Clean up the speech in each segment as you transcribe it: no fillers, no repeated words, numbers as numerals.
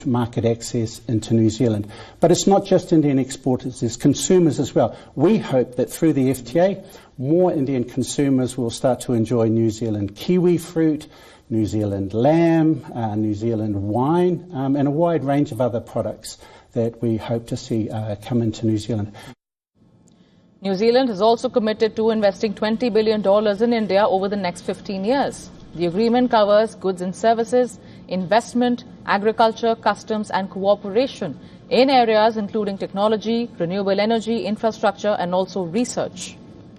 market access into New Zealand. But it's not just Indian exporters, it's consumers as well. We hope that through the FTA, more Indian consumers will start to enjoy New Zealand kiwi fruit, New Zealand lamb, New Zealand wine, and a wide range of other products that we hope to see come into New Zealand. New Zealand has also committed to investing $20 billion in India over the next 15 years. The agreement covers goods and services, investment, agriculture, customs and cooperation in areas including technology, renewable energy, infrastructure and also research.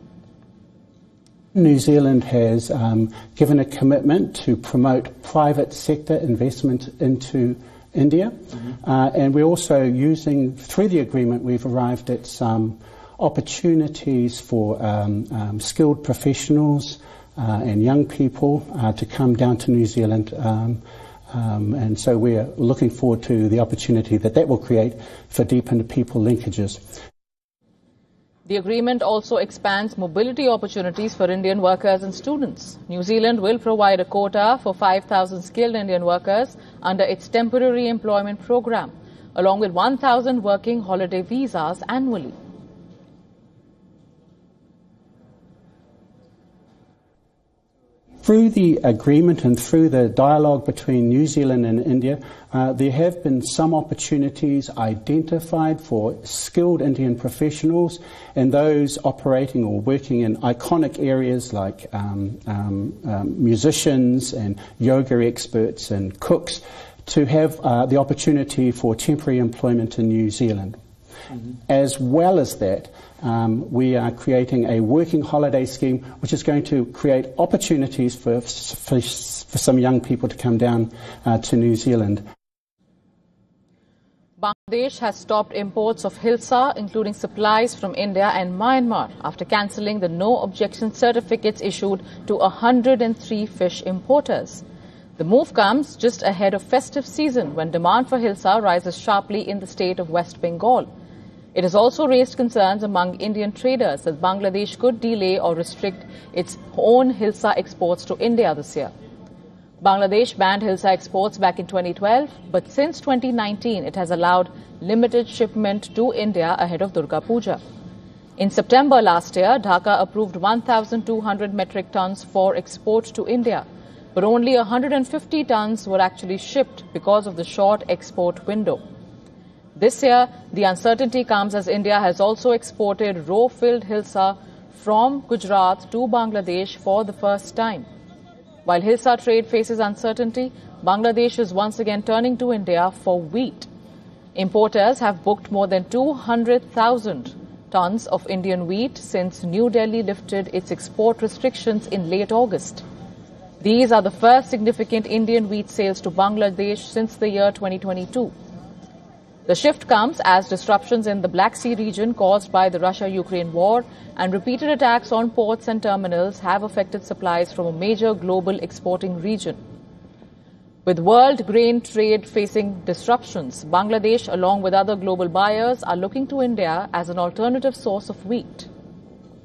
New Zealand has given a commitment to promote private sector investment into India, and we're also using, through the agreement, we've arrived at some opportunities for skilled professionals and young people to come down to New Zealand, and so we're looking forward to the opportunity that will create for deep inter-people linkages. The agreement also expands mobility opportunities for Indian workers and students. New Zealand will provide a quota for 5,000 skilled Indian workers under its temporary employment program, along with 1,000 working holiday visas annually. Through the agreement and through the dialogue between New Zealand and India, there have been some opportunities identified for skilled Indian professionals and those operating or working in iconic areas like musicians and yoga experts and cooks to have the opportunity for temporary employment in New Zealand. As well as that, we are creating a working holiday scheme which is going to create opportunities for some young people to come down to New Zealand. Bangladesh has stopped imports of Hilsa, including supplies from India and Myanmar, after cancelling the no-objection certificates issued to 103 fish importers. The move comes just ahead of festive season when demand for Hilsa rises sharply in the state of West Bengal. It has also raised concerns among Indian traders that Bangladesh could delay or restrict its own Hilsa exports to India this year. Bangladesh banned Hilsa exports back in 2012, but since 2019 it has allowed limited shipment to India ahead of Durga Puja. In September last year, Dhaka approved 1,200 metric tons for export to India, but only 150 tons were actually shipped because of the short export window. This year, the uncertainty comes as India has also exported raw-filled Hilsa from Gujarat to Bangladesh for the first time. While Hilsa trade faces uncertainty, Bangladesh is once again turning to India for wheat. Importers have booked more than 200,000 tons of Indian wheat since New Delhi lifted its export restrictions in late August. These are the first significant Indian wheat sales to Bangladesh since the year 2022. The shift comes as disruptions in the Black Sea region caused by the Russia-Ukraine war and repeated attacks on ports and terminals have affected supplies from a major global exporting region. With world grain trade facing disruptions, Bangladesh, along with other global buyers, are looking to India as an alternative source of wheat.